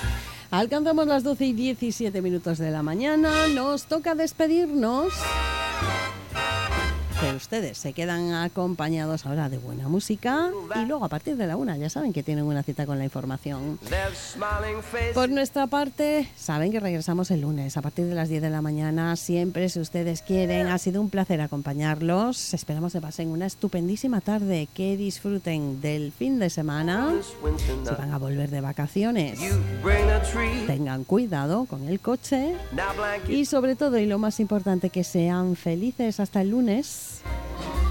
Alcanzamos las 12:17 de la mañana. Nos toca despedirnos. Pero ustedes se quedan acompañados ahora de buena música y luego a partir de la 1 ya saben que tienen una cita con la información. Por nuestra parte, saben que regresamos el lunes a partir de las 10 de la mañana, siempre si ustedes quieren. Ha sido un placer acompañarlos. Esperamos que pasen una estupendísima tarde, que disfruten del fin de semana. Si van a volver de vacaciones, tengan cuidado con el coche y sobre todo, y lo más importante, que sean felices hasta el lunes.